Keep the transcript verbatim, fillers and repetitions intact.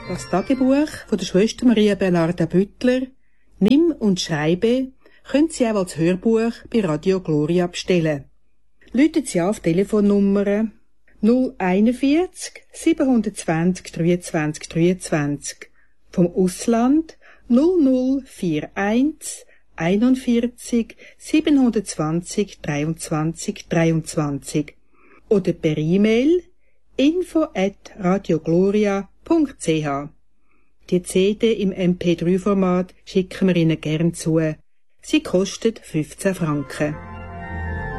Das Tagebuch von der Schwester Maria Bernarda Büttler, Nimm und Schreibe, können Sie auch als Hörbuch bei Radio Gloria bestellen. Läuten Sie auf die Telefonnummer null einundvierzig siebenhundertzwanzig dreiundzwanzig dreiundzwanzig, vom Ausland null null einundvierzig einundvierzig siebenhundertzwanzig dreiundzwanzig dreiundzwanzig oder per E-Mail info at radiogloria punkt c h. Die C D im M P drei Format schicken wir Ihnen gern zu. Sie kostet fünfzehn Franken.